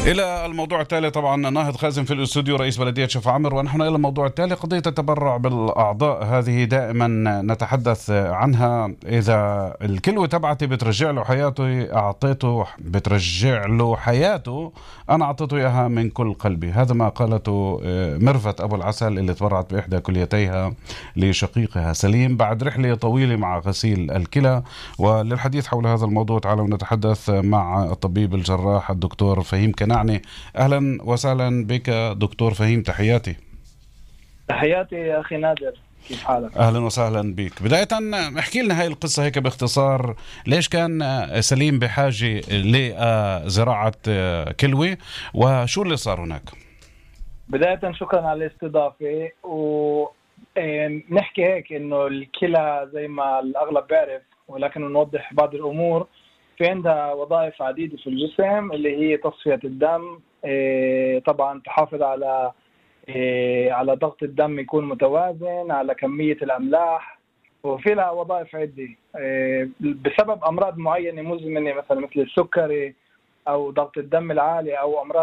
إلى الموضوع التالي. طبعا ناهض خازن في الاستوديو رئيس بلدية شفا عمر، ونحن إلى الموضوع التالي قضية التبرع بالأعضاء. هذه دائما نتحدث عنها. إذا الكلوة تبعتي بترجع له حياته، أعطيته بترجع له حياته، أنا أعطيته إياها من كل قلبي. هذا ما قالته مرفت أبو العسل اللي تبرعت بإحدى كليتيها لشقيقها سليم بعد رحلة طويلة مع غسيل الكلى. وللحديث حول هذا الموضوع تعالوا نتحدث مع الطبيب الجراح الدكتور فهيم كناعني. أهلا وسهلا بك دكتور فهيم، تحياتي. تحياتي يا أخي نادر، كيف حالك؟ أهلا وسهلا بك. بداية احكي لنا هاي القصة هيك باختصار، ليش كان سليم بحاجة لزراعة كلوة وشو اللي صار هناك؟ بداية شكرا على الاستضافة. ونحكي هيك إنه الكلى زي ما الأغلب بيعرف، ولكن نوضح بعض الأمور. في عندها وظائف عديدة في الجسم اللي هي تصفية الدم، طبعا تحافظ على ضغط الدم يكون متوازن، على كمية الأملاح، وفي لها وظائف عدة. بسبب أمراض معينة مزمنة مثلا مثل السكري أو ضغط الدم العالي أو أمراض